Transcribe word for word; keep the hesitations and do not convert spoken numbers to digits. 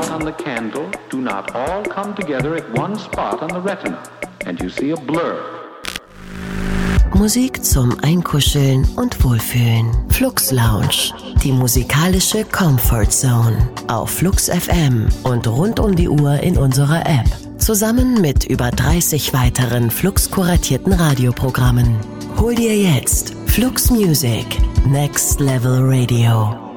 light on the candle do not all come together at one spot on the retina, and you see a blur. Musik zum Einkuscheln und Wohlfühlen. Flux Lounge, die musikalische Comfort Zone. Auf Flux F M und rund um die Uhr in unserer App. Zusammen mit über dreißig weiteren Flux-kuratierten Radioprogrammen. Hol dir jetzt Flux Music, Next Level Radio.